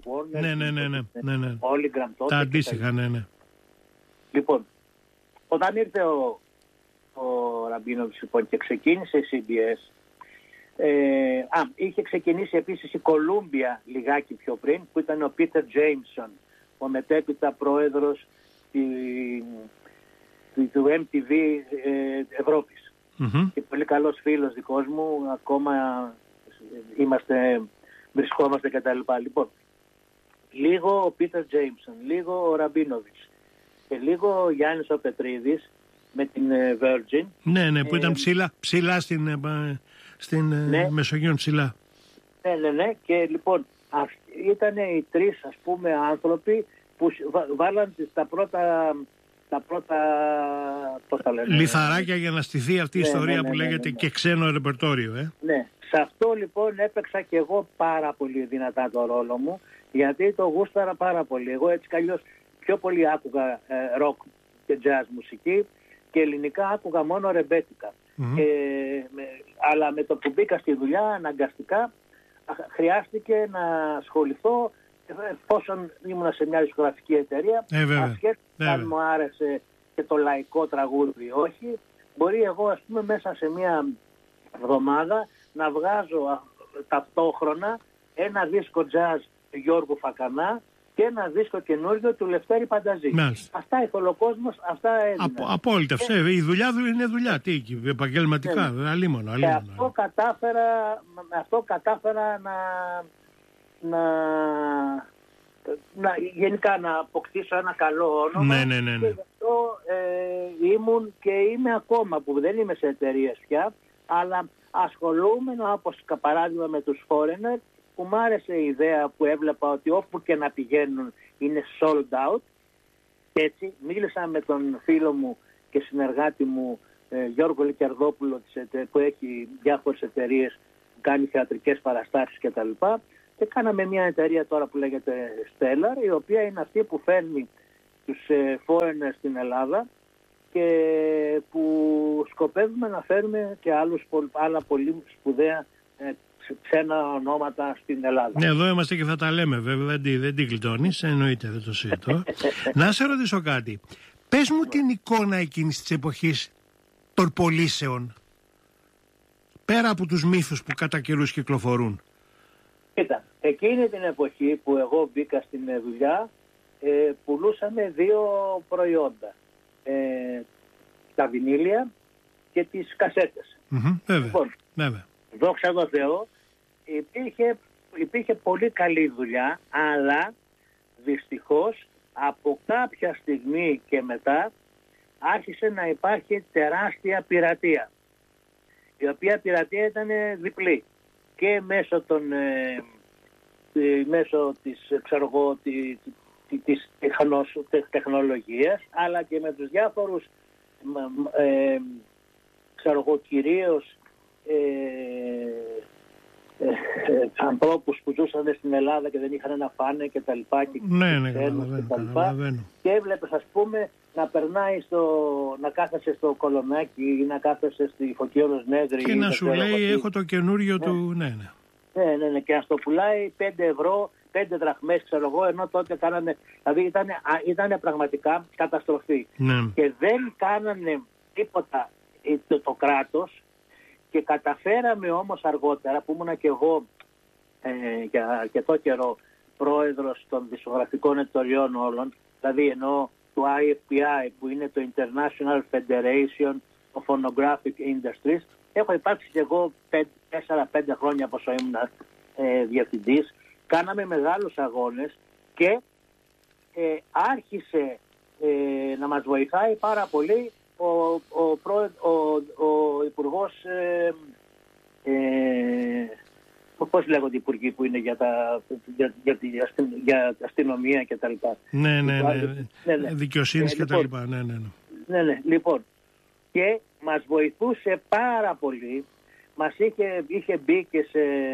Warner, ναι. Polygram τότε. Τα αντίστοιχα, ναι. Λοιπόν, όταν ήρθε ο Ραμπίνοβιτς λοιπόν, και ξεκίνησε η CBS, είχε ξεκινήσει επίσης η Κολούμπια λιγάκι πιο πριν, που ήταν ο Πίτερ Τζέιμσον, ο μετέπειτα πρόεδρος του MTV Ευρώπης. Και πολύ καλός φίλος δικός μου, ακόμα βρισκόμαστε κτλ. Λοιπόν, λίγο ο Πίτερ Τζέιμσον, λίγο ο Ραμπίνοβιτς και λίγο ο Γιάννης ο Πετρίδης με την Virgin. Ναι, που ήταν ψηλά στην Μεσογείο, ψηλά. Ναι. Και λοιπόν ήταν οι τρεις, ας πούμε, άνθρωποι που βάλαν τα πρώτα πώς τα λένε, λιθαράκια για να στηθεί αυτή η ιστορία που λέγεται και ξένο ρεπερτόριο. Ναι, σε αυτό λοιπόν έπαιξα και εγώ πάρα πολύ δυνατά το ρόλο μου, γιατί το γούσταρα πάρα πολύ. Εγώ έτσι κι αλλιώς πιο πολύ άκουγα rock και jazz μουσική και ελληνικά άκουγα μόνο ρεμπέτικα. Αλλά με το που μπήκα στη δουλειά αναγκαστικά χρειάστηκε να ασχοληθώ, εφόσον ήμουν σε μια δισκογραφική εταιρεία, ασχέτως αν μου άρεσε και το λαϊκό τραγούδι όχι, μπορεί εγώ, ας πούμε, μέσα σε μια εβδομάδα να βγάζω ταυτόχρονα ένα δίσκο jazz του Γιώργου Φακανά και ένα δίσκο καινούργιο του Λευτέρη Πανταζή. Αυτά ήθελε ο κόσμος, αυτά έδινε. Απόλυτα. Η δουλειά είναι δουλειά. Τι, επαγγελματικά, αλίμονο. Και αυτό κατάφερα γενικά να αποκτήσω ένα καλό όνομα. Ναι. Και γι' αυτό ήμουν και είμαι ακόμα, που δεν είμαι σε εταιρείες πια, αλλά ασχολούμαι, όπως παράδειγμα με τους Foreigner, που μου άρεσε η ιδέα που έβλεπα ότι όπου και να πηγαίνουν είναι sold out. Και έτσι μίλησα με τον φίλο μου και συνεργάτη μου Γιώργο Λικερδόπουλο, που έχει διάφορες εταιρείες που κάνει θεατρικές παραστάσεις κτλ. Και κάναμε μια εταιρεία τώρα που λέγεται Stellar, η οποία είναι αυτή που φέρνει τους foreigners στην Ελλάδα και που σκοπεύουμε να φέρουμε και άλλα πολύ σπουδαία ξένα ονόματα στην Ελλάδα. Ναι, εδώ είμαστε και θα τα λέμε βέβαια, δεν την γλιτώνεις, εννοείται, δεν το συζητώ. Να σε ρωτήσω κάτι. Πες μου την εικόνα εκείνης της εποχής των πωλήσεων, πέρα από τους μύθους που κατά καιρούς κυκλοφορούν. Κοίτα, εκείνη την εποχή που εγώ μπήκα στην δουλειά, πουλούσαμε δύο προϊόντα. Τα βινίλια και τις κασέτες. Βέβαια, λοιπόν, βέβαια. Δόξα τω Θεώ, υπήρχε πολύ καλή δουλειά, αλλά δυστυχώς από κάποια στιγμή και μετά άρχισε να υπάρχει τεράστια πειρατεία, η οποία πειρατεία ήταν διπλή και μέσω της τεχνολογίας, αλλά και με τους διάφορους κυρίως ανθρώπους που ζούσαν στην Ελλάδα και δεν είχαν να φάνε και τα λοιπά και καταλαβαίνω. Και έβλεπες, ας πούμε, να περνάει να κάθεσαι στο Κολονάκι ή να κάθεσαι στη Φωκίωνος Νέγρη και να σου λέει έχω το καινούριο του. Ναι, και να στο πουλάει 5 ευρώ, 5 δραχμές, ξέρω εγώ, ενώ τότε κάνανε, δηλαδή ήταν πραγματικά καταστροφή. Και δεν κάνανε τίποτα το κράτος. Και καταφέραμε όμως αργότερα, που ήμουνα και εγώ για αρκετό καιρό πρόεδρος των δισκογραφικών εταιριών όλων, δηλαδή εννοώ του IFPI, που είναι το International Federation of Phonographic Industries, έχω υπάρξει και εγώ 4-5 χρόνια πόσο ήμουν διευθυντής. Κάναμε μεγάλους αγώνες και άρχισε να μας βοηθάει πάρα πολύ ο υπουργός, πώς λέγονται οι υπουργοί που είναι για αστυνομία και τα λοιπά. Ναι. Δικαιοσύνης και τα λοιπά. Ναι. Λοιπόν, και μας βοηθούσε πάρα πολύ. Μας είχε μπει και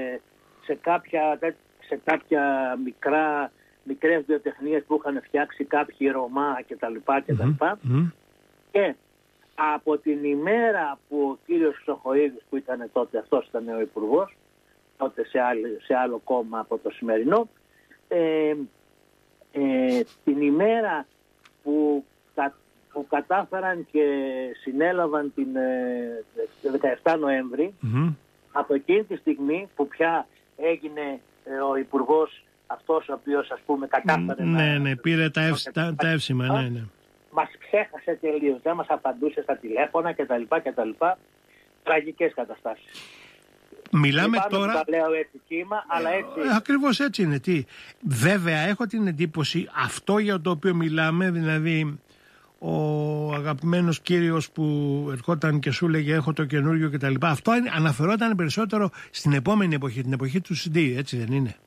σε κάποια μικρές βιοτεχνίες που είχαν φτιάξει κάποιοι Ρωμά και τα λοιπά. Και από την ημέρα που ο κύριος Χρυσοχοΐδης, που ήταν τότε, αυτός ήταν ο υπουργός, τότε σε άλλο κόμμα από το σημερινό, την ημέρα που κατάφεραν και συνέλαβαν την 17 Νοέμβρη, από εκείνη τη στιγμή που πια έγινε ο υπουργός αυτός ο οποίος, ας πούμε, κατάφερε πήρε τα εύσημα, μας ξέχασε τελείως, δεν μας απαντούσε στα τηλέφωνα κτλ. Τραγικές καταστάσεις. Μιλάμε τώρα. Τα λέω έτσι κύμα, αλλά έτσι. Ακριβώς έτσι είναι. Βέβαια, έχω την εντύπωση αυτό για το οποίο μιλάμε, δηλαδή ο αγαπημένος κύριος που ερχόταν και σου λέγε έχω το καινούργιο κτλ. Αυτό αναφερόταν περισσότερο στην επόμενη εποχή, την εποχή του CD, έτσι δεν είναι?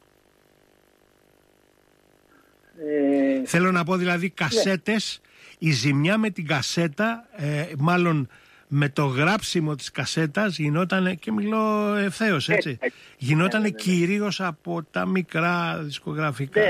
Θέλω να πω δηλαδή κασέτες, η ζημιά με την κασέτα, μάλλον με το γράψιμο της κασέτας γινόταν, και μιλώ ευθέως έτσι, γινόταν κυρίως από τα μικρά δισκογραφικά,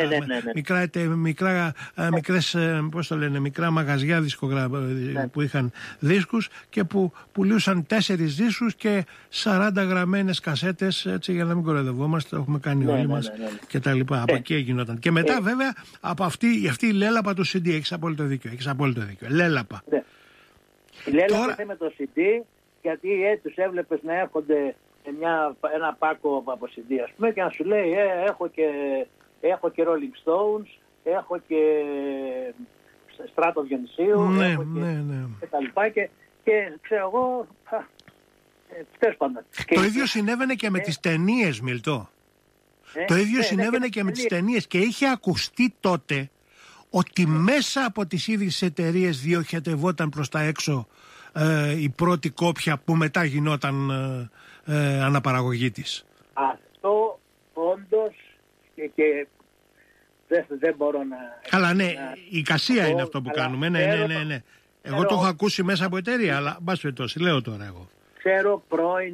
μικρά μαγαζιά που είχαν δίσκους και που πουλούσαν 4 δίσκους και 40 γραμμένες κασέτες, έτσι, για να μην κοροϊδευόμαστε, το έχουμε κάνει όλοι μας και τα λοιπά. Από εκεί γινόταν. Και μετά βέβαια από αυτή η λέλαπα του CD, έχεις απόλυτο δίκιο, λέλαπα. Λέλαπε με το CD, γιατί τους έβλεπες να έρχονται ένα πάκο από CD, ας πούμε, και να σου λέει έχω και Rolling Stones, έχω και Στράτο Διονυσίου, και τα λοιπά, και ξέρω εγώ, τέλος πάντων. Το ίδιο συνέβαινε και με τις ταινίες, Μιλτό. Το ίδιο συνέβαινε και με τις ταινίες, και είχε ακουστεί τότε ότι μέσα από τις ίδιες εταιρείες διοχετευόταν προς τα έξω η πρώτη κόπια που μετά γινόταν αναπαραγωγή της. Αυτό όντως και δεν μπορώ να... Καλά, ναι, η εικασία είναι αυτό που κάνουμε. Ναι. Εγώ το έχω ακούσει μέσα από εταιρεία, αλλά μπας περιπτώσει, λέω τώρα εγώ. Ξέρω πρώην,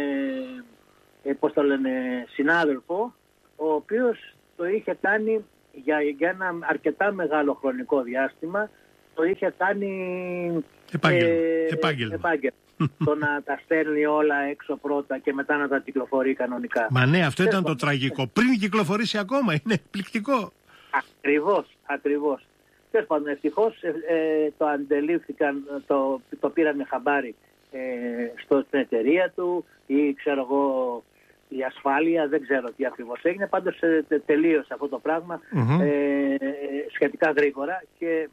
συνάδελφο, ο οποίος το είχε κάνει για ένα αρκετά μεγάλο χρονικό διάστημα, το είχε κάνει επάγγελμα. Το να τα στέλνει όλα έξω πρώτα και μετά να τα κυκλοφορεί κανονικά. Μα ναι, αυτό ήταν το τραγικό. Πριν κυκλοφορήσει ακόμα, είναι εκπληκτικό. Ακριβώς. Τέλος πάντων, ευτυχώς το αντελήφθηκαν, το πήραν χαμπάρι στην εταιρεία του, ή ξέρω εγώ, η ασφάλεια, δεν ξέρω τι ακριβώς έγινε. Πάντως τελείωσε αυτό το πράγμα σχετικά γρήγορα και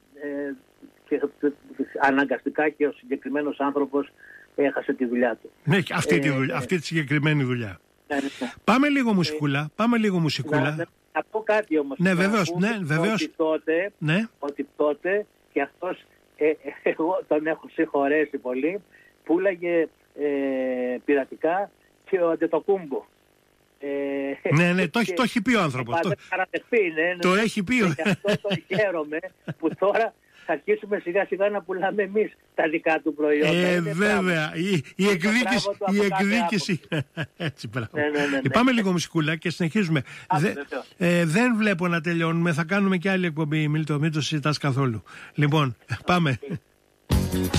αναγκαστικά και ο συγκεκριμένος άνθρωπος έχασε τη δουλειά του. Ναι, αυτή τη συγκεκριμένη δουλειά. Ναι. Πάμε λίγο μουσικούλα. Να πω κάτι όμως. Ναι, βεβαίως. Ότι τότε και αυτός, εγώ τον έχω συγχωρέσει πολύ, πουλάγε πειρατικά και ο Αντετοκούμπο. Ναι, το έχει πει ο άνθρωπος. Το έχει πει. Και αυτό το χαίρομαι που τώρα θα αρχίσουμε σιγά σιγά να πουλάμε εμείς τα δικά του προϊόντα. Βέβαια, η εκδίκηση. Έτσι, μπράβο. Πάμε λίγο μουσικούλα και συνεχίζουμε. Δεν βλέπω να τελειώνουμε, θα κάνουμε και άλλη εκπομπή, Μίλτο, μην το συζητάς καθόλου. Λοιπόν, πάμε.